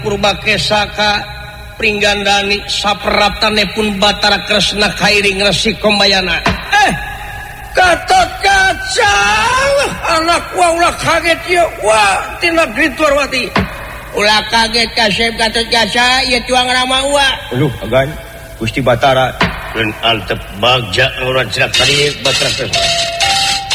Purbakesaka Pringgandani saperaptane pun Batara Kresna Kairing Resi Kombayana. Kata kacang anak ulah kaget ya wah tina Gritwarwati ulah kaget kasep kata jasa ya tuang rama ulah agan Gusti Batara dan altep bagja orang cerak tadi Batara Kresna